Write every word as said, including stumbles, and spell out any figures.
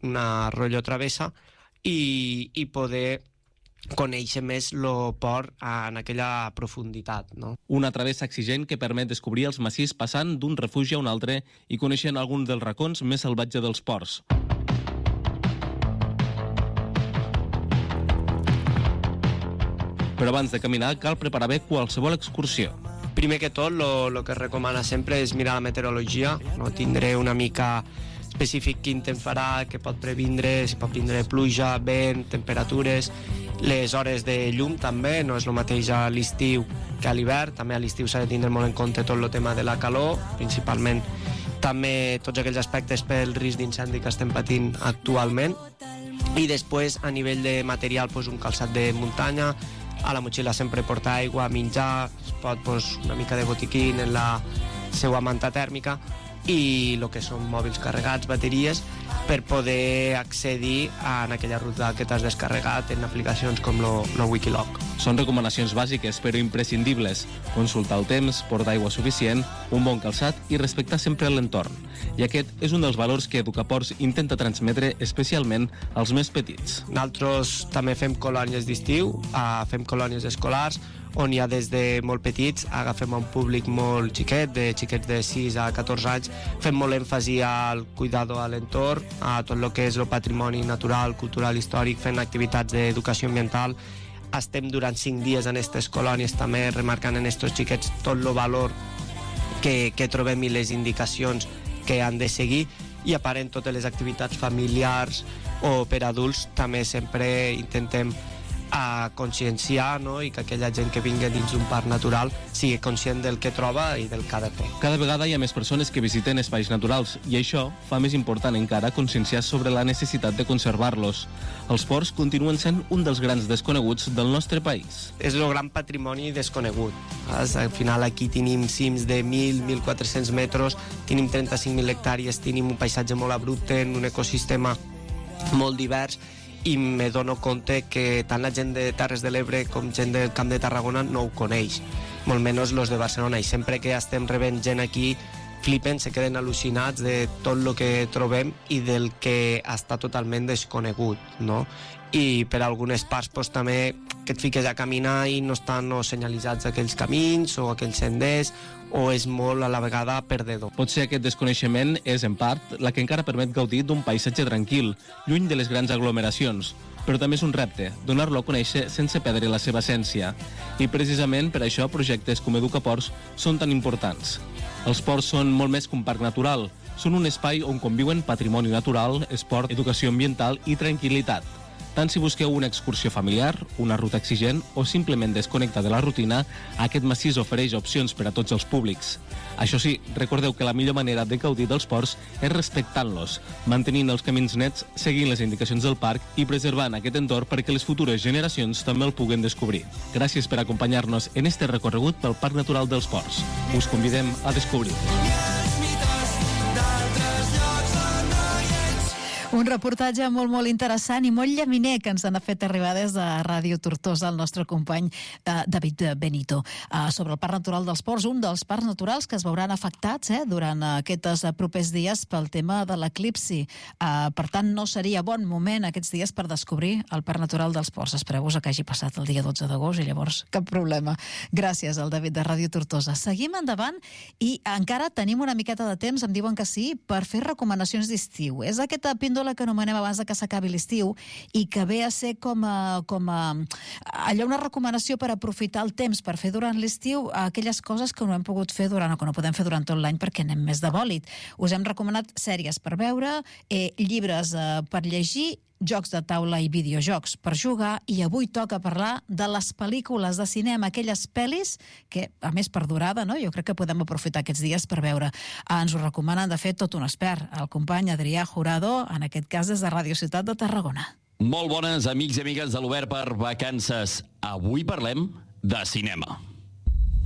una rotllo travessa, i, i poder conèixer més el port en aquella profunditat, no? Una travessa exigent que permet descobrir els massís passant d'un refugi a un altre i coneixent algun dels racons més salvatges dels ports. Però abans de caminar cal preparar bé qualsevol excursió. Primer que tot, el que es recomana sempre és mirar la meteorologia, no? Tindré una mica específic quin temps farà, què pot previndre, si pot vindre pluja, vent, temperatures, les hores de llum també, no és el mateix a l'estiu que a l'hivern, també a l'estiu s'ha de tindre molt en compte tot el tema de la calor, principalment també tots aquells aspectes pel risc d'incendi que estem patint actualment, i després a nivell de material doncs, un calçat de muntanya, a la motxilla sempre portar aigua, menjar, es pot doncs, una mica de botiquín en la seva manta tèrmica, i el que són mòbils carregats, bateries, per poder accedir a aquella ruta que t'has descarregat en aplicacions com el Wikiloc. Són recomanacions bàsiques però imprescindibles. Consultar el temps, portar aigua suficient, un bon calçat i respectar sempre l'entorn. I aquest és un dels valors que Educaports intenta transmetre especialment als més petits. Nosaltres també fem colònies d'estiu, fem colònies escolars, on hi ha des de molt petits, agafem un públic molt xiquet, de xiquets de sis a catorze anys, fem molt èmfasi al cuidado a l'entorn, a tot el que és el patrimoni natural, cultural, històric, fent activitats d'educació ambiental. Estem durant cinc dies en aquestes colònies també remarcant en aquests xiquets tot el valor que, que trobem i les indicacions que han de seguir, i a part en totes les activitats familiars o per adults també sempre intentem a conscienciar, no? I que aquella gent que vingui dins d'un parc natural sigui conscient del que troba i del que ha de fer. Cada vegada hi ha més persones que visiten espais naturals i això fa més important encara conscienciar sobre la necessitat de conservar-los. Els ports continuen sent un dels grans desconeguts del nostre país. És el gran patrimoni desconegut. Al final aquí tenim cims de mil, mil quatre-cents metres, tenim trenta-cinc mil hectàrees, tenim un paisatge molt abrupte, un ecosistema molt divers, i me dono compte que tant la gent de Terres de l'Ebre com gent del Camp de Tarragona no ho coneix, molt menys els de Barcelona, i sempre que estem rebent gent aquí flipen, se queden al·lucinats de tot el que trobem i del que està totalment desconegut, no? I per algunes parts doncs, també que et fiques a caminar i no estan no senyalitzats aquells camins o aquells senders, o és molt a la vegada perdedor. Potser aquest desconeixement és, en part, la que encara permet gaudir d'un paisatge tranquil, lluny de les grans aglomeracions, però també és un repte, donar-lo a conèixer sense perdre la seva essència. I precisament per això projectes com Educaports són tan importants. Els ports són molt més que un parc natural, són un espai on conviuen patrimoni natural, esport, educació ambiental i tranquil·litat. Tant si busqueu una excursió familiar, una ruta exigent o simplement desconnectar de la rutina, aquest massís ofereix opcions per a tots els públics. Això sí, recordeu que la millor manera de gaudir dels ports és respectant-los, mantenint els camins nets, seguint les indicacions del parc i preservant aquest entorn perquè les futures generacions també el puguen descobrir. Gràcies per acompanyar-nos en este recorregut pel Parc Natural dels Ports. Us convidem a descobrir-lo. Un reportatge molt, molt interessant i molt llaminer que ens han fet arribar des de Ràdio Tortosa el nostre company eh, David Benito eh, sobre el Parc Natural dels Ports, un dels parcs naturals que es veuran afectats eh, durant aquests propers dies pel tema de l'eclipsi. Eh, per tant, no seria bon moment aquests dies per descobrir el Parc Natural dels Ports. Espereu-vos que hagi passat el dia dotze d'agost i llavors cap problema. Gràcies al David de Ràdio Tortosa. Seguim endavant i encara tenim una miqueta de temps, em diuen que sí, per fer recomanacions d'estiu. És aquesta píndola que anomenem abans de que s'acabi l'estiu i que ve a ser com a, com a allò una recomanació per aprofitar el temps per fer durant l'estiu aquelles coses que no hem pogut fer durant o que no podem fer durant tot l'any perquè anem més de bòlit. Us hem recomanat sèries per veure, eh, llibres eh, per llegir, jocs de taula i videojocs per jugar, i avui toca parlar de les pel·lícules de cinema, aquelles pel·lis que, a més per durada, no? Jo crec que podem aprofitar aquests dies per veure. Ah, ens ho recomanen, de fet, tot un expert, el company Adrià Jurado, en aquest cas des de Ràdio Ciutat de Tarragona. Molt bones, amics i amigues de l'Obert per Vacances. Avui parlem de cinema.